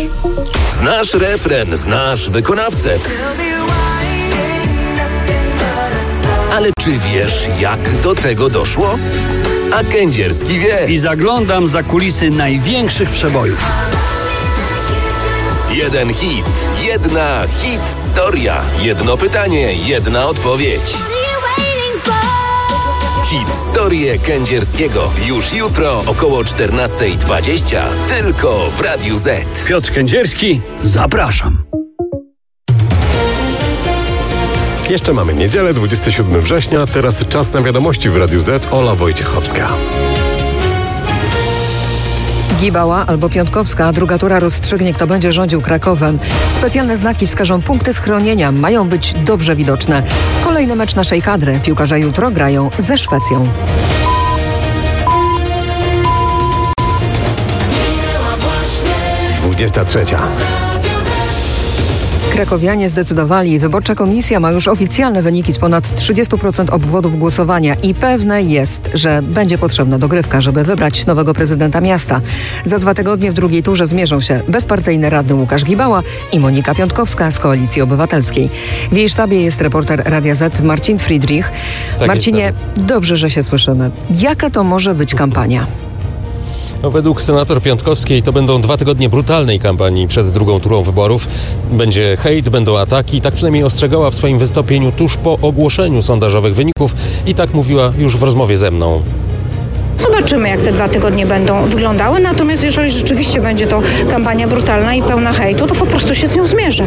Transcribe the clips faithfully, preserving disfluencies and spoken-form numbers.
Znasz refren, znasz wykonawcę. Ale czy wiesz, jak do tego doszło? A Kędzierski wie. I zaglądam za kulisy największych przebojów. Jeden hit, jedna hit-storia. Jedno pytanie, jedna odpowiedź. Hit-storię Kędzierskiego. Już jutro około czternasta dwadzieścia. Tylko w Radiu Z. Piotr Kędzierski, zapraszam. Jeszcze mamy niedzielę, dwudziestego siódmego września. Teraz czas na wiadomości w Radiu Z. Ola Wojciechowska. Gibała albo Piątkowska, druga tura rozstrzygnie, kto będzie rządził Krakowem. Specjalne znaki wskażą punkty schronienia, mają być dobrze widoczne. Kolejny mecz naszej kadry. Piłkarze jutro grają ze Szwecją. dwudziesta trzecia. Krakowianie zdecydowali. Wyborcza komisja ma już oficjalne wyniki z ponad trzydziestu procent obwodów głosowania i pewne jest, że będzie potrzebna dogrywka, żeby wybrać nowego prezydenta miasta. Za dwa tygodnie w drugiej turze zmierzą się bezpartyjny radny Łukasz Gibała i Monika Piątkowska z Koalicji Obywatelskiej. W jej sztabie jest reporter Radia Z Marcin Friedrich. Tak Marcinie, jest, dobrze, że się słyszymy. Jaka to może być kampania? No, według senator Piątkowskiej to będą dwa tygodnie brutalnej kampanii przed drugą turą wyborów. Będzie hejt, będą ataki. Tak przynajmniej ostrzegała w swoim wystąpieniu tuż po ogłoszeniu sondażowych wyników i tak mówiła już w rozmowie ze mną. Zobaczymy, jak te dwa tygodnie będą wyglądały. Natomiast jeżeli rzeczywiście będzie to kampania brutalna i pełna hejtu, to po prostu się z nią zmierzę.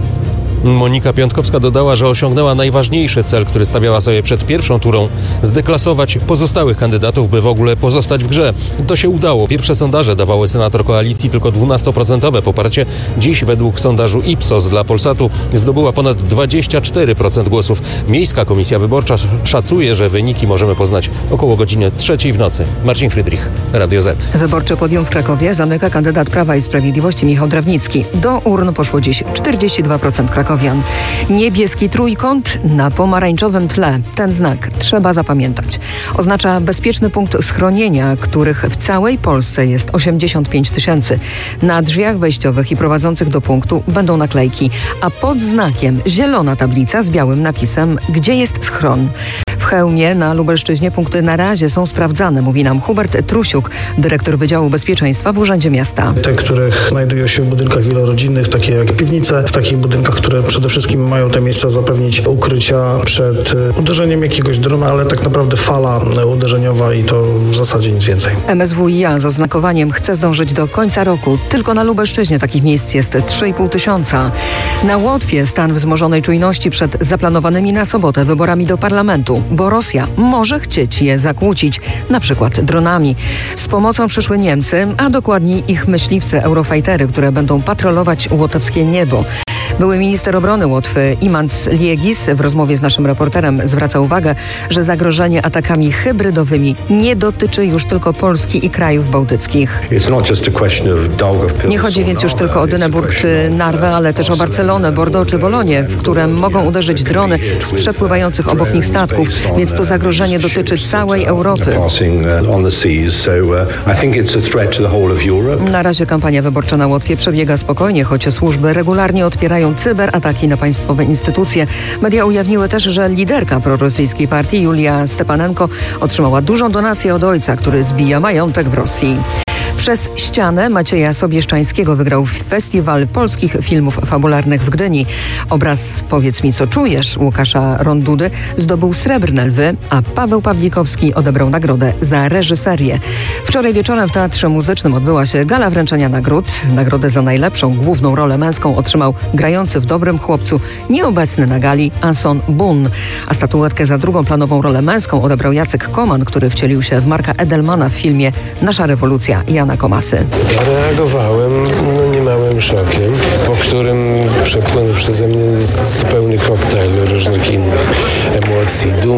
Monika Piątkowska dodała, że osiągnęła najważniejszy cel, który stawiała sobie przed pierwszą turą – zdeklasować pozostałych kandydatów, by w ogóle pozostać w grze. To się udało. Pierwsze sondaże dawały senator koalicji tylko dwunastoprocentowe poparcie. Dziś według sondażu Ipsos dla Polsatu zdobyła ponad dwadzieścia cztery procent głosów. Miejska Komisja Wyborcza szacuje, że wyniki możemy poznać około godziny trzeciej w nocy. Marcin Friedrich, Radio Z. Wyborczy podium w Krakowie zamyka kandydat Prawa i Sprawiedliwości Michał Drawnicki. Do urn poszło dziś czterdzieści dwa procent Krakowian. Niebieski trójkąt na pomarańczowym tle. Ten znak trzeba zapamiętać. Oznacza bezpieczny punkt schronienia, których w całej Polsce jest osiemdziesiąt pięć tysięcy. Na drzwiach wejściowych i prowadzących do punktu będą naklejki, a pod znakiem zielona tablica z białym napisem, gdzie jest schron. W Chełmie na Lubelszczyźnie punkty na razie są sprawdzane, mówi nam Hubert Trusiuk, dyrektor Wydziału Bezpieczeństwa w Urzędzie Miasta. Te, które znajdują się w budynkach wielorodzinnych, takie jak piwnice, w takich budynkach, które przede wszystkim mają te miejsca zapewnić ukrycia przed uderzeniem jakiegoś drona, ale tak naprawdę fala uderzeniowa i to w zasadzie nic więcej. M S W i a z oznakowaniem chce zdążyć do końca roku. Tylko na Lubelszczyźnie takich miejsc jest trzy i pół tysiąca. Na Łotwie stan wzmożonej czujności przed zaplanowanymi na sobotę wyborami do parlamentu, bo Rosja może chcieć je zakłócić, na przykład dronami. Z pomocą przyszły Niemcy, a dokładniej ich myśliwce Eurofightery, które będą patrolować łotewskie niebo. Były minister obrony Łotwy Imants Liegis w rozmowie z naszym reporterem zwraca uwagę, że zagrożenie atakami hybrydowymi nie dotyczy już tylko Polski i krajów bałtyckich. Nie chodzi więc już tylko o Dyneburg czy Narwę, ale też o Barcelonę, Bordeaux czy Bolonię, w które mogą uderzyć drony z przepływających obok nich statków, więc to zagrożenie dotyczy całej Europy. Na razie kampania wyborcza na Łotwie przebiega spokojnie, choć służby regularnie odpierają cyberataki na państwowe instytucje. Media ujawniły też, że liderka prorosyjskiej partii Julia Stepanenko otrzymała dużą donację od ojca, który zbija majątek w Rosji. Przez ścianę Macieja Sobieszczańskiego wygrał Festiwal Polskich Filmów Fabularnych w Gdyni. Obraz Powiedz mi, co czujesz Łukasza Rondudy zdobył Srebrne Lwy, a Paweł Pawlikowski odebrał nagrodę za reżyserię. Wczoraj wieczorem w Teatrze Muzycznym odbyła się gala wręczenia nagród. Nagrodę za najlepszą główną rolę męską otrzymał grający w Dobrym Chłopcu nieobecny na gali Anson Bun, a statuetkę za drugą planową rolę męską odebrał Jacek Koman, który wcielił się w Marka Edelmana w filmie Nasza rewolucja Jana Komasy. Zareagowałem no, niemałym szokiem, po którym przepłynął przeze mnie zupełny koktajl różnych innych emocji, duma,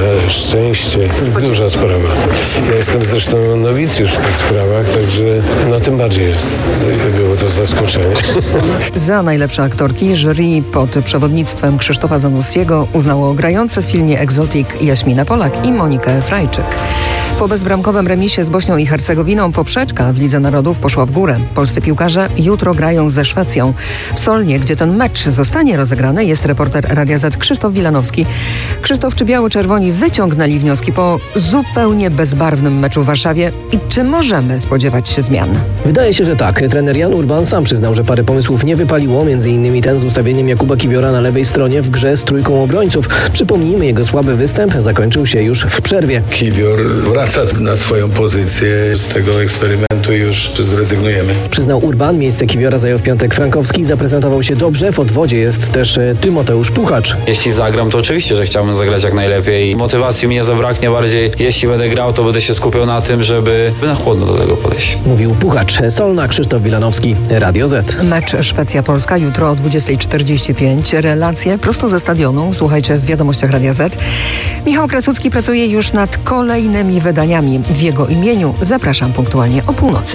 Na szczęście. Duża sprawa. Ja jestem zresztą nowicjusz w tych sprawach, także no tym bardziej jest, było to zaskoczenie. Za najlepsze aktorki jury pod przewodnictwem Krzysztofa Zanussiego uznało grające w filmie Exotic Jaśmina Polak i Monikę Frajczyk. Po bezbramkowym remisie z Bośnią i Hercegowiną poprzeczka w Lidze Narodów poszła w górę. Polscy piłkarze jutro grają ze Szwecją. W Solnie, gdzie ten mecz zostanie rozegrany, jest reporter Radia Z Krzysztof Wilanowski. Krzysztof, czy biało-czerwoni wyciągnęli wnioski po zupełnie bezbarwnym meczu w Warszawie i czy możemy spodziewać się zmian? Wydaje się, że tak. Trener Jan Urban sam przyznał, że parę pomysłów nie wypaliło, między innymi ten z ustawieniem Jakuba Kiwiora na lewej stronie w grze z trójką obrońców. Przypomnijmy, jego słaby występ zakończył się już w przerwie. Kiwior wraca na swoją pozycję. Z tego eksperymentu już zrezygnujemy. Przyznał Urban. Miejsce Kiwiora zajął w piątek Frankowski. Zaprezentował się dobrze. W odwodzie jest też Tymoteusz Puchacz. Jeśli zagram, to oczywiście, że chciałbym zagrać jak najlepiej. Motywacji mi nie zabraknie bardziej. Jeśli będę grał, to będę się skupiał na tym, żeby na chłodno do tego podejść. Mówił Puchacz. Solna, Krzysztof Wilanowski, Radio Z. Mecz Szwecja-Polska jutro o dwudziesta czterdzieści pięć. Relacje prosto ze stadionu. Słuchajcie w wiadomościach Radia Z. Michał Krasucki pracuje już nad kolejnymi wydaniami. W jego imieniu zapraszam punktualnie o północy.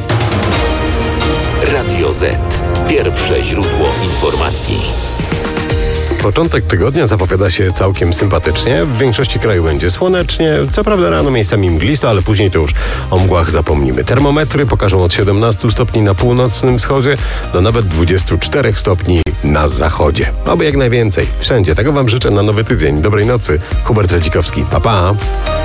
Radio Z. Pierwsze źródło informacji. Początek tygodnia zapowiada się całkiem sympatycznie. W większości kraju będzie słonecznie. Co prawda rano miejscami mglisto, ale później to już o mgłach zapomnimy. Termometry pokażą od siedemnastu stopni na północnym wschodzie do nawet dwudziestu czterech stopni na zachodzie. Oby jak najwięcej. Wszędzie. Tego wam życzę na nowy tydzień. Dobrej nocy. Hubert Radzikowski. Pa, pa.